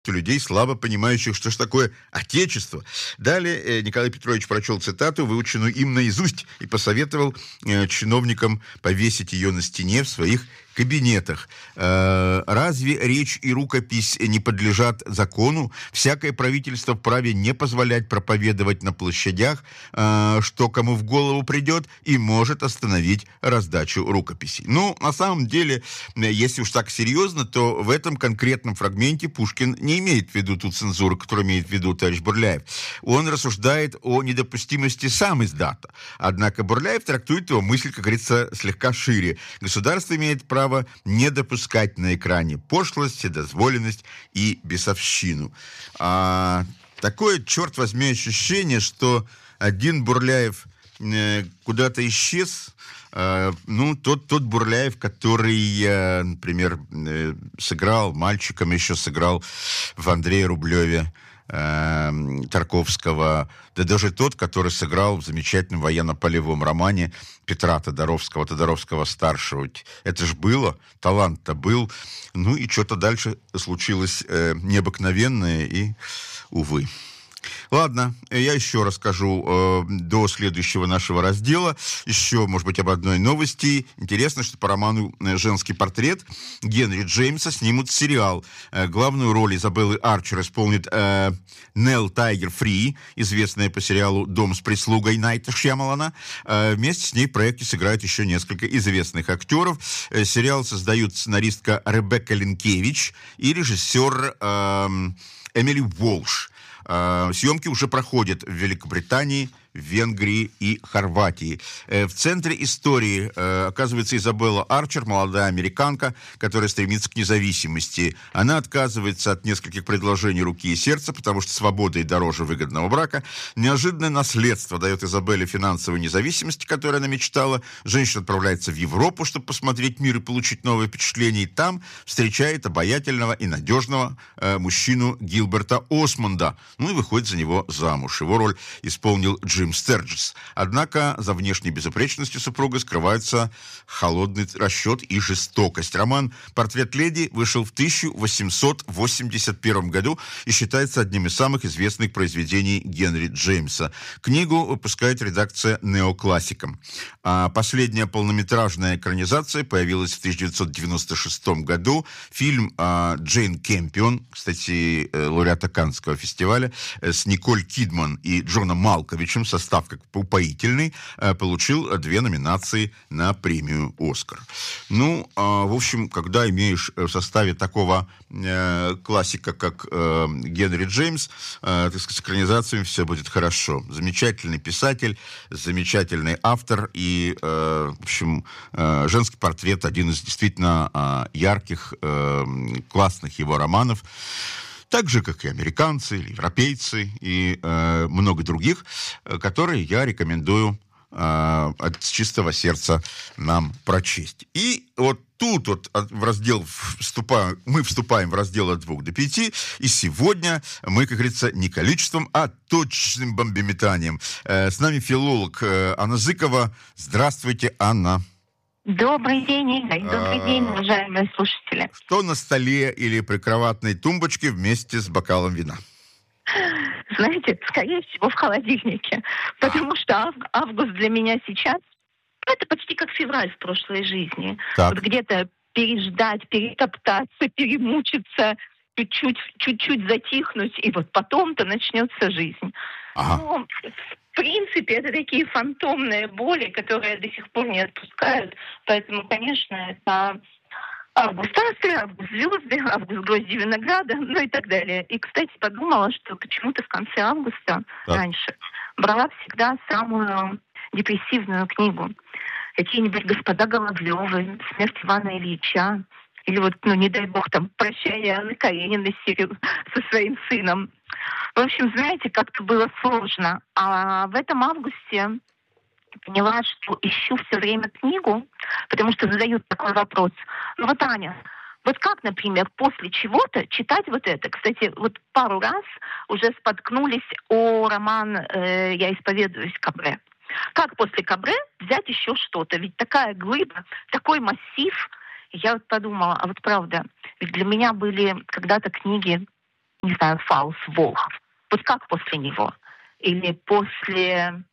людей, слабо понимающих, что ж такое отечество. Далее Николай Петрович прочел цитату, выученную им наизусть, и посоветовал чиновникам повесить ее на стене в своих кабинетах. Разве речь и рукопись не подлежат закону? Всякое правительство вправе не позволять проповедовать на площадях, что кому в голову придет, и может остановить раздачу рукописей. Ну, на самом деле, если уж так серьезно, то в этом конкретном фрагменте Пушкин не имеет в виду ту цензуру, которую имеет в виду товарищ Бурляев. Он рассуждает о недопустимости сам издата. Однако Бурляев трактует его мысль, как говорится, слегка шире. Государство имеет право не допускать на экране пошлость, вседозволенность и бесовщину. Такое, черт возьми, ощущение, что один Бурляев куда-то исчез. Тот Бурляев, который, например, сыграл мальчиком, еще сыграл в Андрее Рублеве Тарковского, да даже тот, который сыграл в замечательном военно-полевом романе Петра Тодоровского-старшего. Это ж было, талант-то был. Ну и что-то дальше случилось необыкновенное и, увы. Ладно, я еще расскажу до следующего нашего раздела. Еще, может быть, об одной новости. Интересно, что по роману «Женский портрет» Генри Джеймса снимут сериал. Главную роль Изабеллы Арчер исполнит Нелл Тайгер Фри, известная по сериалу «Дом с прислугой» Найта Шьямалана. Вместе с ней в проекте сыграют еще несколько известных актеров. Сериал создают сценаристка Ребекка Ленкевич и режиссер Эмили Уолш. Съемки уже проходят в Великобритании, Венгрии и Хорватии. В центре истории оказывается Изабелла Арчер, молодая американка, которая стремится к независимости. Она отказывается от нескольких предложений руки и сердца, потому что свобода и дороже выгодного брака. Неожиданное наследство дает Изабелле финансовую независимость, которой она мечтала. Женщина отправляется в Европу, чтобы посмотреть мир и получить новые впечатления. И там встречает обаятельного и надежного мужчину Гилберта Осмонда. Ну и выходит за него замуж. Его роль исполнил Джим Стерджес. Однако за внешней безупречностью супруга скрывается холодный расчет и жестокость. Роман «Портрет леди» вышел в 1881 году и считается одним из самых известных произведений Генри Джеймса. Книгу выпускает редакция «Неоклассиком». А последняя полнометражная экранизация появилась в 1996 году. Фильм «Джейн Кэмпион», кстати, лауреата Каннского фестиваля, с Николь Кидман и Джоном Малковичем, состав как упоительный, получил 2 номинации на премию «Оскар». Ну, в общем, когда имеешь в составе такого классика, как Генри Джеймс, так сказать, с экранизациями все будет хорошо. Замечательный писатель, замечательный автор и, в общем, «Женский портрет» один из действительно ярких, классных его романов. Так же, как и американцы, или европейцы, и много других, которые я рекомендую от чистого сердца нам прочесть. И вот тут вот мы вступаем в раздел от 2 до 5, и сегодня мы, как говорится, не количеством, а точным бомбометанием. С нами филолог Анна Зыкова. Здравствуйте, Анна. Добрый день, Игорь. Добрый день, уважаемые слушатели. Что на столе или прикроватной тумбочке вместе с бокалом вина? Знаете, скорее всего, в холодильнике. Потому что август для меня сейчас это почти как февраль в прошлой жизни. Так. Вот где-то переждать, перетоптаться, перемучиться, чуть-чуть затихнуть, и вот потом-то начнется жизнь. Ага. Но, в принципе, это такие фантомные боли, которые до сих пор не отпускают. Поэтому, конечно, это август астры, август звезды, август грозди винограда, ну и так далее. И, кстати, подумала, что почему-то в конце августа раньше брала всегда самую депрессивную книгу. Какие-нибудь «Господа Головлёвы», «Смерть Ивана Ильича», или вот, не дай бог, там «Прощание Анны Карениной» со своим сыном. В общем, знаете, как-то было сложно. А в этом августе поняла, что ищу все время книгу, потому что задают такой вопрос. Ну вот, Аня, вот как, например, после чего-то читать вот это? Кстати, вот пару раз уже споткнулись о роман «Я исповедуюсь» Кабре. Как после Кабре взять еще что-то? Ведь такая глыба, такой массив. И я вот подумала, а вот правда, ведь для меня были когда-то книги не знаю, Фауст Волхов. Вот как после него? Или после,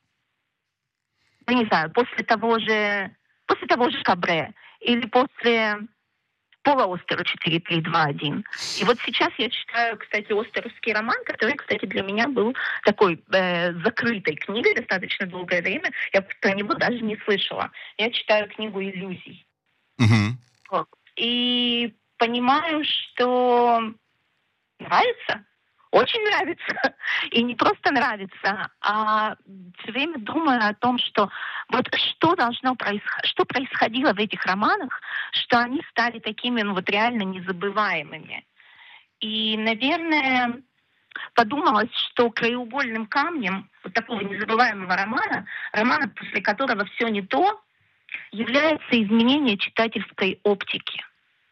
ну, не знаю, после того же Кабре? Или после Пола Остера 4-3-2-1. И вот сейчас я читаю, кстати, остеровский роман, который, кстати, для меня был такой закрытой книгой достаточно долгое время. Я про него даже не слышала. Я читаю книгу «Иллюзий». Вот. И понимаю, что нравится. Очень нравится. И не просто нравится, а все время думаю о том, что вот что что происходило в этих романах, что они стали такими, ну вот реально незабываемыми. И, наверное, подумалось, что краеугольным камнем вот такого незабываемого романа, после которого все не то, является изменение читательской оптики.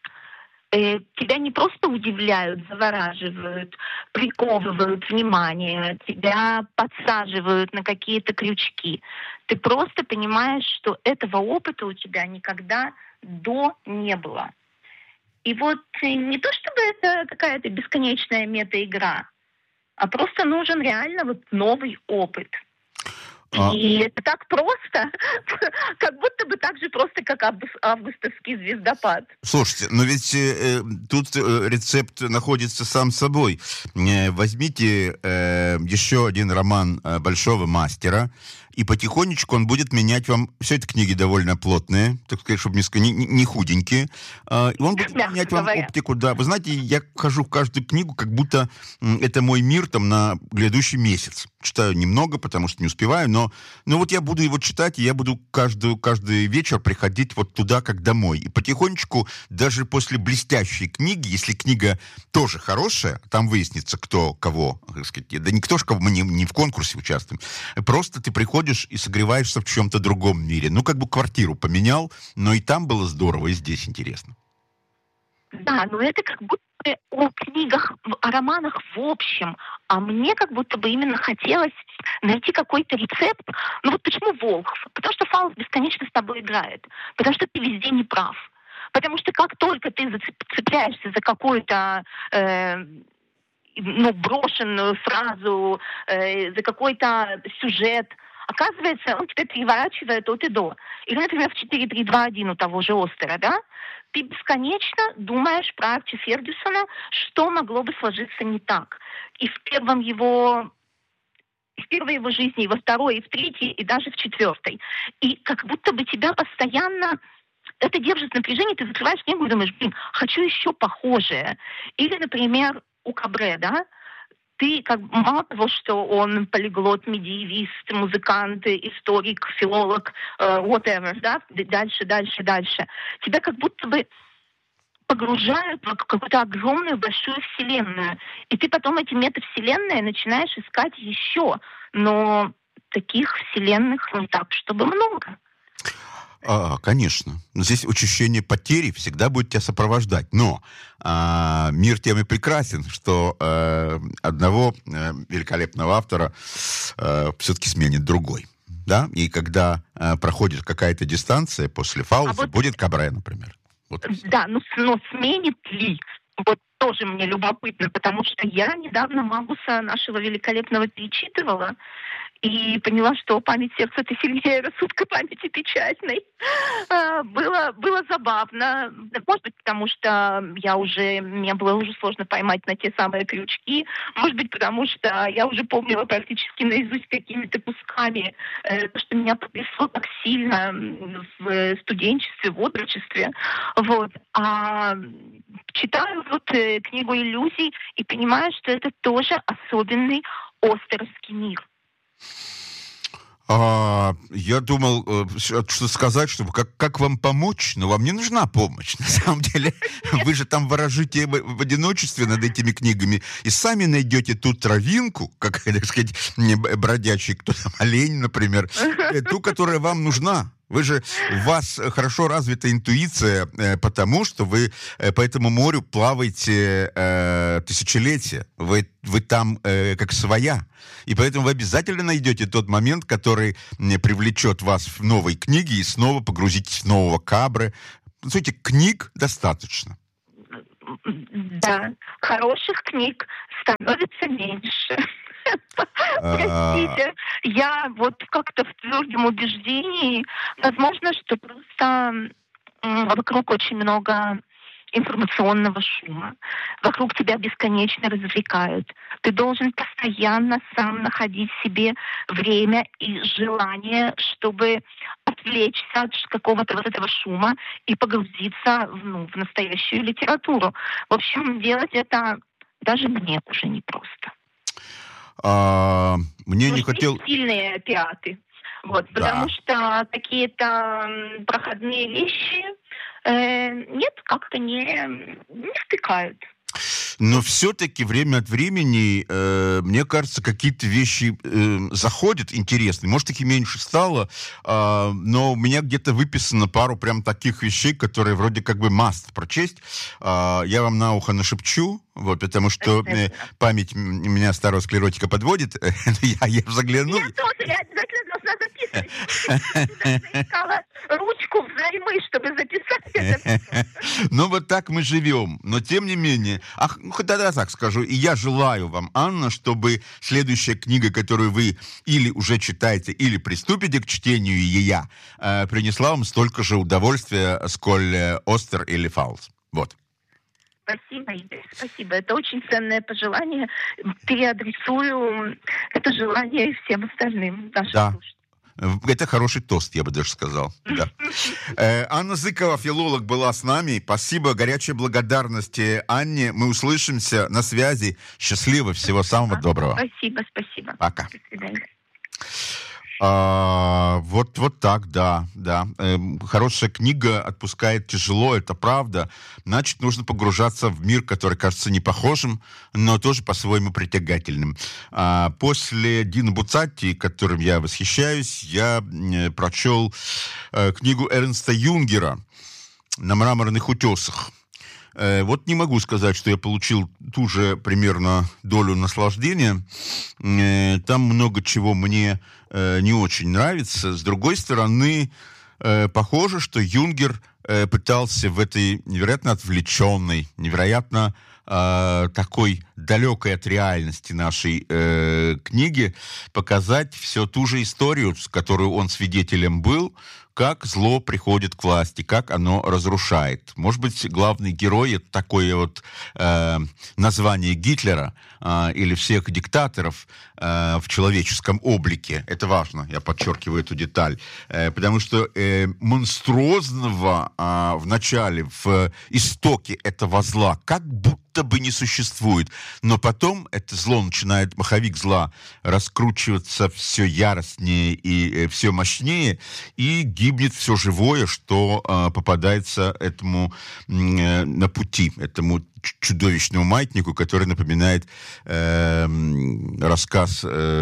Тебя не просто удивляют, завораживают, приковывают внимание, тебя подсаживают на какие-то крючки. Ты просто понимаешь, что этого опыта у тебя никогда до не было. И вот не то чтобы это какая-то бесконечная мета-игра, а просто нужен реально вот новый опыт. И это так просто, как будто бы так же просто, как августовский звездопад. Слушайте, но ведь тут рецепт находится сам собой. Возьмите еще один роман большого мастера, и потихонечку он будет менять вам... Все это книги довольно плотные, так сказать, чтобы не худенькие. И он будет менять вам оптику. Да. Вы знаете, я хожу в каждую книгу, как будто это мой мир там на грядущий месяц. Читаю немного, потому что не успеваю, но вот я буду его читать, и я буду каждый вечер приходить вот туда, как домой. И потихонечку, даже после блестящей книги, если книга тоже хорошая, там выяснится, кто кого, так сказать, да никто же мы не в конкурсе участвуем, просто ты приходишь и согреваешься в чем-то другом мире. Ну, как бы квартиру поменял, но и там было здорово, и здесь интересно. Да, но это как будто о книгах, о романах в общем. А мне как будто бы именно хотелось найти какой-то рецепт. Ну вот почему Волхов? Потому что Фауст бесконечно с тобой играет. Потому что ты везде не прав. Потому что как только ты цепляешься за какую-то брошенную фразу, за какой-то сюжет, оказывается, он тебя переворачивает от и до. Или, например, в 4-3-2-1 у того же Остера, да? Ты бесконечно думаешь про Арчи Фергюсона, что могло бы сложиться не так. И в первой его жизни, и во второй, и в третьей, и даже в четвертой. И как будто бы тебя постоянно это держит в напряжении, ты закрываешь книгу и думаешь, хочу еще похожее. Или, например, у Кабре, да? Ты, мало того, что он полиглот, медиевист, музыкант, историк, филолог, whatever, да, дальше. Тебя как будто бы погружают в какую-то огромную большую вселенную. И ты потом эти метавселенные начинаешь искать еще. Но таких вселенных не так, чтобы много. Конечно. Но здесь ощущение потери всегда будет тебя сопровождать. Но мир тем и прекрасен, что одного великолепного автора все-таки сменит другой. Да? И когда проходит какая-то дистанция после Фауста, будет Кабре, например. Вот. Да, но сменит ли? Вот тоже мне любопытно, потому что я недавно Магуса нашего великолепного перечитывала, и поняла, что «Память сердца» — это сильнее рассудка памяти печальной. Было забавно. Может быть, потому что мне было уже сложно поймать на те самые крючки. Может быть, потому что я уже помнила практически наизусть какими-то кусками то, что меня потрясло так сильно в студенчестве, в отрочестве. Вот. А читаю книгу «Иллюзий» и понимаю, что это тоже особенный остеровский мир. Я думал, что сказать, чтобы как вам помочь, но вам не нужна помощь. На самом деле, вы же там ворожите в одиночестве над этими книгами и сами найдете ту травинку, как, так сказать, бродячий, кто там, олень, например, ту, которая вам нужна. У вас хорошо развита интуиция, потому что вы по этому морю плаваете тысячелетия. Вы там как своя. И поэтому вы обязательно найдете тот момент, который привлечет вас в новой книге и снова погрузитесь в нового Кабре. По сути, книг достаточно. Да, хороших книг становится меньше. Простите, я вот как-то в твердом убеждении, возможно, что просто вокруг очень много информационного шума. Вокруг тебя бесконечно развлекают. Ты должен постоянно сам находить себе время и желание, чтобы отвлечься от какого-то вот этого шума и погрузиться в настоящую литературу. В общем, делать это даже мне уже непросто. Мне не хотел... Сильные опиаты. Вот, да. Потому что какие-то проходные вещи нет, как-то не втыкают. Но все-таки время от времени, мне кажется, какие-то вещи заходят интересные. Может, их и меньше стало, но у меня где-то выписано пару прям таких вещей, которые вроде как бы must прочесть. Я вам на ухо нашепчу, вот, потому что память меня старого склеротика подводит. Я загляну. Я тоже, я обязательно должна записывать. Я искала ручку взаймы, чтобы записать это. Ну, вот так мы живем. Но, тем не менее... Тогда так скажу. И я желаю вам, Анна, чтобы следующая книга, которую вы или уже читаете, или приступите к чтению ее, принесла вам столько же удовольствия, сколь Остер или Фаулс. Вот. Спасибо, Игорь, спасибо. Это очень ценное пожелание. Переадресую это желание всем остальным нашим слушателям. Это хороший тост, я бы даже сказал. Да. Анна Зыкова, филолог, была с нами. Спасибо, горячая благодарность Анне. Мы услышимся на связи. Счастливо, всего самого доброго. Спасибо. Пока. До свидания. Вот так, да. Хорошая книга отпускает тяжело, это правда. Значит, нужно погружаться в мир, который кажется не похожим, но тоже по-своему притягательным. После Дина Буцатти, которым я восхищаюсь, я прочел книгу Эрнста Юнгера «На мраморных утесах». Вот не могу сказать, что я получил ту же примерно долю наслаждения. Там много чего мне не очень нравится. С другой стороны, похоже, что Юнгер пытался в этой невероятно отвлеченной, невероятно такой далекой от реальности нашей книги показать все ту же историю, с которой он свидетелем был, как зло приходит к власти, как оно разрушает. Может быть, главный герой — это такое вот название Гитлера или всех диктаторов в человеческом облике. Это важно, я подчеркиваю эту деталь. Потому что монструозного в начале, в истоке этого зла как будто бы не существует. Но потом это зло начинает, маховик зла, раскручиваться все яростнее и все мощнее, и гибнет все живое, что попадается этому на пути, этому чудовищному маятнику, который напоминает рассказ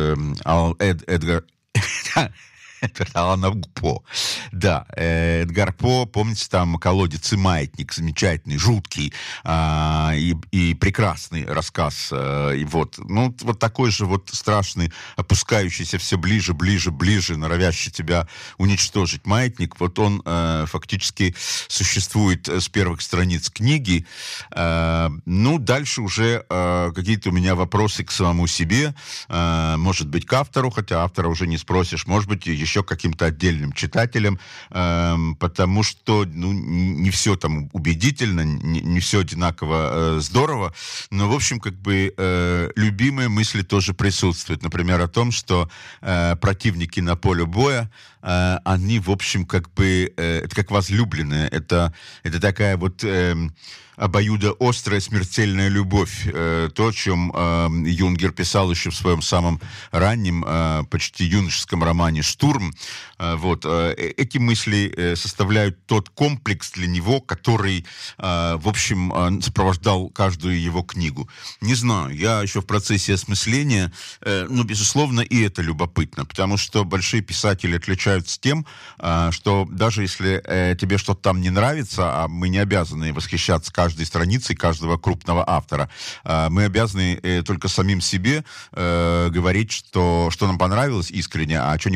Алана По. Да, Эдгар По, помните, там «Колодец и маятник», замечательный, жуткий и прекрасный рассказ. И вот такой же вот страшный, опускающийся все ближе, норовящий тебя уничтожить маятник. Вот он фактически существует с первых страниц книги. Дальше уже какие-то у меня вопросы к самому себе, может быть, к автору, хотя автора уже не спросишь, может быть, еще каким-то отдельным читателям, потому что не все там убедительно, не все одинаково здорово, но, в общем, как бы любимые мысли тоже присутствуют. Например, о том, что противники на поле боя, они, в общем, как бы, это как возлюбленные, это такая вот обоюдоострая смертельная любовь. То, о чем Юнгер писал еще в своем самом раннем, почти юношеском романе «Штурм». Эти мысли составляют тот комплекс для него, который, в общем, сопровождал каждую его книгу. Не знаю, я еще в процессе осмысления, но, безусловно, и это любопытно, потому что большие писатели отличаются тем, что даже если тебе что-то там не нравится, а мы не обязаны восхищаться каждой страницей каждого крупного автора, мы обязаны только самим себе говорить, что нам понравилось искренне, а что не понравилось.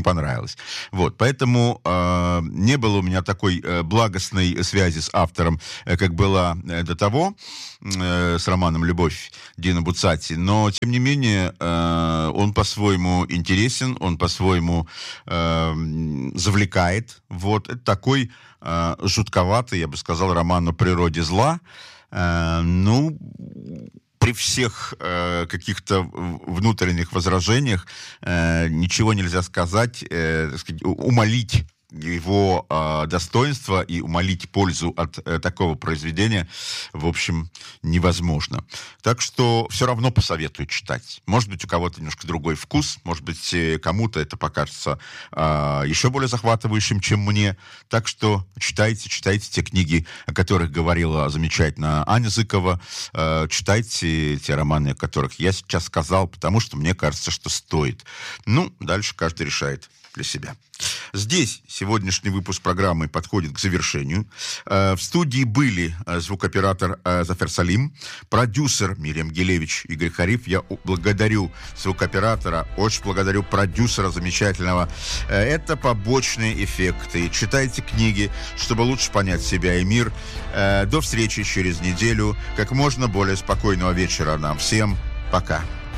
понравилось. Вот, поэтому не было у меня такой благостной связи с автором, как была до того, с романом «Любовь» Дина Буцатти, но, тем не менее, он по-своему интересен, он по-своему завлекает. Вот, это такой жутковатый, я бы сказал, роман о природе зла. Ну, при всех каких-то внутренних возражениях ничего нельзя сказать, умолить его достоинство и умолить пользу от такого произведения, в общем, невозможно. Так что все равно посоветую читать. Может быть, у кого-то немножко другой вкус, может быть, кому-то это покажется еще более захватывающим, чем мне. Так что читайте те книги, о которых говорила замечательно Аня Зыкова, читайте те романы, о которых я сейчас сказал, потому что мне кажется, что стоит. Ну, дальше каждый решает для себя. Здесь сегодняшний выпуск программы подходит к завершению. В студии были звукооператор Зафер Салим, продюсер Мирьям Гелевич, Игорь Хариф. Я благодарю звукооператора, очень благодарю продюсера замечательного. Это побочные эффекты. Читайте книги, чтобы лучше понять себя и мир. До встречи через неделю. Как можно более спокойного вечера нам всем. Пока.